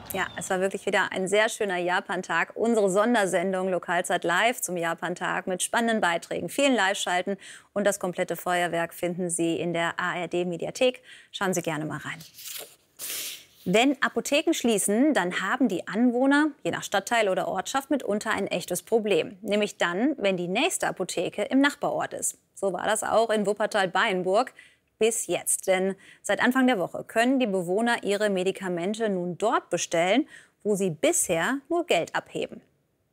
Ja, es war wirklich wieder ein sehr schöner Japan-Tag. Unsere Sondersendung Lokalzeit live zum Japan-Tag mit spannenden Beiträgen, vielen Live-Schalten und das komplette Feuerwerk finden Sie in der ARD-Mediathek. Schauen Sie gerne mal rein. Wenn Apotheken schließen, dann haben die Anwohner, je nach Stadtteil oder Ortschaft, mitunter ein echtes Problem. Nämlich dann, wenn die nächste Apotheke im Nachbarort ist. So war das auch in Wuppertal-Bayenburg. Bis jetzt. Denn seit Anfang der Woche können die Bewohner ihre Medikamente nun dort bestellen, wo sie bisher nur Geld abheben.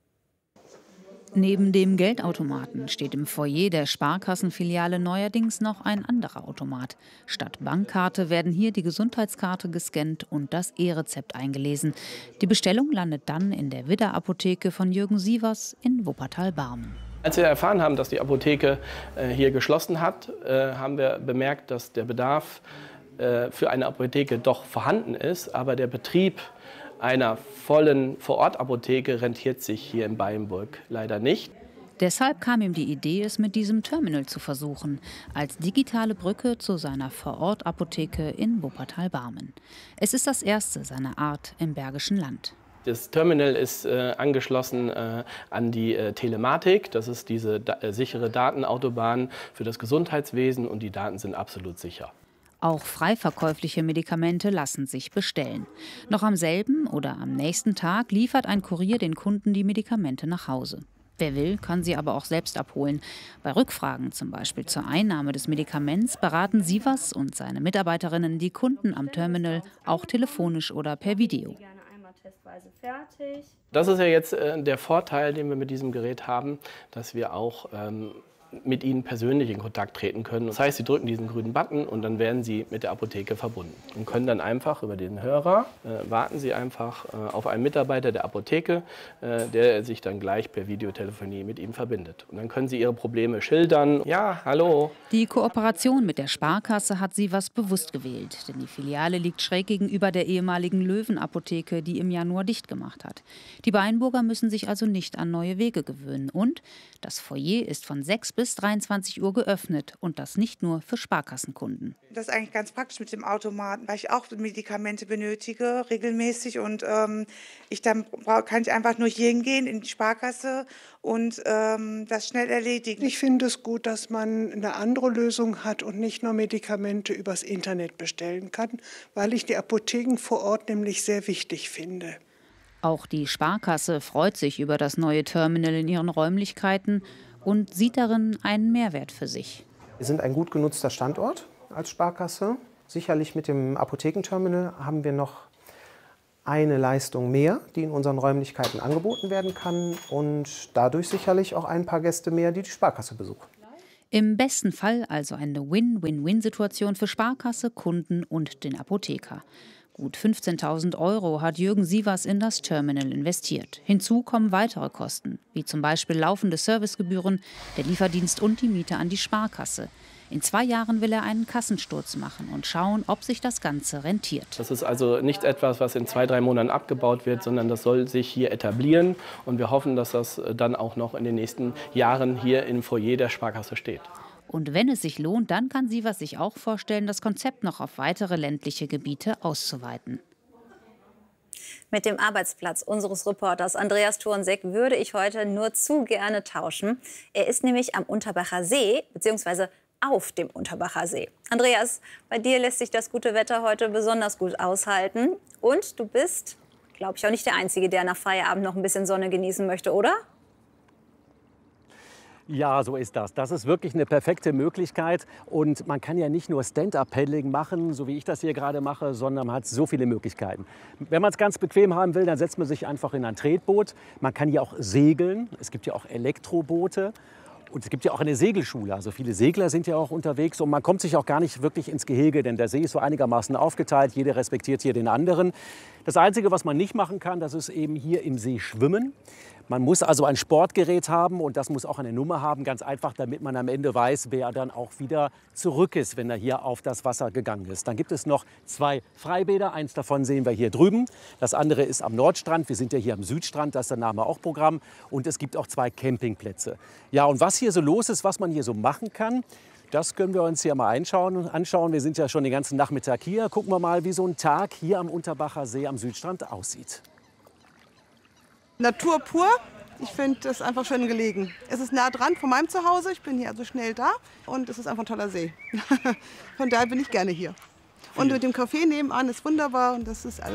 Neben dem Geldautomaten steht im Foyer der Sparkassenfiliale neuerdings noch ein anderer Automat. Statt Bankkarte werden hier die Gesundheitskarte gescannt und das E-Rezept eingelesen. Die Bestellung landet dann in der Widder-Apotheke von Jürgen Sievers in Wuppertal-Barmen. Als wir erfahren haben, dass die Apotheke hier geschlossen hat, haben wir bemerkt, dass der Bedarf für eine Apotheke doch vorhanden ist, aber der Betrieb einer vollen Vorortapotheke rentiert sich hier in Bayenburg leider nicht. Deshalb kam ihm die Idee, es mit diesem Terminal zu versuchen, als digitale Brücke zu seiner Vorortapotheke in Wuppertal-Barmen. Es ist das erste seiner Art im Bergischen Land. Das Terminal ist angeschlossen an die Telematik. Das ist diese sichere Datenautobahn für das Gesundheitswesen und die Daten sind absolut sicher. Auch frei verkäufliche Medikamente lassen sich bestellen. Noch am selben oder am nächsten Tag liefert ein Kurier den Kunden die Medikamente nach Hause. Wer will, kann sie aber auch selbst abholen. Bei Rückfragen, zum Beispiel zur Einnahme des Medikaments, beraten Sievers und seine Mitarbeiterinnen die Kunden am Terminal, auch telefonisch oder per Video. Das ist ja jetzt der Vorteil, den wir mit diesem Gerät haben, dass wir auch mit Ihnen persönlich in Kontakt treten können. Das heißt, Sie drücken diesen grünen Button und dann werden Sie mit der Apotheke verbunden und können dann einfach über den Hörer, warten Sie einfach auf einen Mitarbeiter der Apotheke, der sich dann gleich per Videotelefonie mit Ihnen verbindet. Und dann können Sie Ihre Probleme schildern. Ja, hallo. Die Kooperation mit der Sparkasse hat Sievers bewusst gewählt, denn die Filiale liegt schräg gegenüber der ehemaligen Löwen-Apotheke, die im Januar dicht gemacht hat. Die Bayenburger müssen sich also nicht an neue Wege gewöhnen und das Foyer ist von 6 bis 23 Uhr geöffnet und das nicht nur für Sparkassenkunden. Das ist eigentlich ganz praktisch mit dem Automaten, weil ich auch Medikamente benötige regelmäßig und kann ich einfach nur hier hingehen in die Sparkasse und das schnell erledigen. Ich finde es gut, dass man eine andere Lösung hat und nicht nur Medikamente übers Internet bestellen kann, weil ich die Apotheken vor Ort nämlich sehr wichtig finde. Auch die Sparkasse freut sich über das neue Terminal in ihren Räumlichkeiten und sieht darin einen Mehrwert für sich. Wir sind ein gut genutzter Standort als Sparkasse. Sicherlich mit dem Apothekenterminal haben wir noch eine Leistung mehr, die in unseren Räumlichkeiten angeboten werden kann und dadurch sicherlich auch ein paar Gäste mehr, die die Sparkasse besuchen. Im besten Fall also eine Win-Win-Win-Situation für Sparkasse, Kunden und den Apotheker. Gut 15.000 € hat Jürgen Sievers in das Terminal investiert. Hinzu kommen weitere Kosten, wie zum Beispiel laufende Servicegebühren, der Lieferdienst und die Miete an die Sparkasse. In 2 Jahren will er einen Kassensturz machen und schauen, ob sich das Ganze rentiert. Das ist also nicht etwas, was in 2-3 Monaten abgebaut wird, sondern das soll sich hier etablieren. Und wir hoffen, dass das dann auch noch in den nächsten Jahren hier im Foyer der Sparkasse steht. Und wenn es sich lohnt, dann kann Sievers sich auch vorstellen, das Konzept noch auf weitere ländliche Gebiete auszuweiten. Mit dem Arbeitsplatz unseres Reporters Andreas Thornseck würde ich heute nur zu gerne tauschen. Er ist nämlich am Unterbacher See, beziehungsweise auf dem Unterbacher See. Andreas, bei dir lässt sich das gute Wetter heute besonders gut aushalten. Und du bist, glaube ich, auch nicht der Einzige, der nach Feierabend noch ein bisschen Sonne genießen möchte, oder? Ja, so ist das. Das ist wirklich eine perfekte Möglichkeit. Und man kann ja nicht nur Stand-up-Paddling machen, so wie ich das hier gerade mache, sondern man hat so viele Möglichkeiten. Wenn man es ganz bequem haben will, dann setzt man sich einfach in ein Tretboot. Man kann hier auch segeln. Es gibt ja auch Elektroboote. Und es gibt ja auch eine Segelschule. Also viele Segler sind ja auch unterwegs. Und man kommt sich auch gar nicht wirklich ins Gehege, denn der See ist so einigermaßen aufgeteilt. Jeder respektiert hier den anderen. Das Einzige, was man nicht machen kann, das ist eben hier im See schwimmen. Man muss also ein Sportgerät haben und das muss auch eine Nummer haben, ganz einfach, damit man am Ende weiß, wer dann auch wieder zurück ist, wenn er hier auf das Wasser gegangen ist. Dann gibt es noch 2 Freibäder, eins davon sehen wir hier drüben, das andere ist am Nordstrand, wir sind ja hier am Südstrand, da ist der Name auch Programm und es gibt auch 2 Campingplätze. Ja, und was hier so los ist, was man hier so machen kann, das können wir uns hier mal anschauen. Wir sind ja schon den ganzen Nachmittag hier. Gucken wir mal, wie so ein Tag hier am Unterbacher See am Südstrand aussieht. Natur pur. Ich finde das einfach schön gelegen. Es ist nah dran von meinem Zuhause. Ich bin hier also schnell da und es ist einfach ein toller See. Von daher bin ich gerne hier. Und mit dem Café nebenan ist wunderbar und das ist alles